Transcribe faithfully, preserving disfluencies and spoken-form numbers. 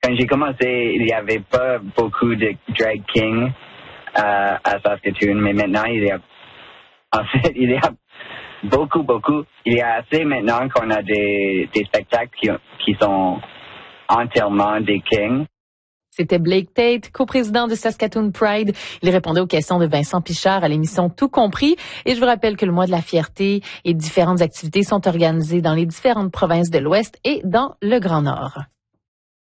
quand j'ai commencé, il n'y avait pas beaucoup de drag king euh, à Saskatoon, mais maintenant, il y a, en fait, il y a beaucoup, beaucoup. Il y a assez maintenant qu'on a des, des spectacles qui, qui sont entièrement des kings. C'était Blake Tate, coprésident de Saskatoon Pride. Il répondait aux questions de Vincent Pichard à l'émission Tout compris. Et je vous rappelle que le mois de la fierté et différentes activités sont organisées dans les différentes provinces de l'Ouest et dans le Grand Nord.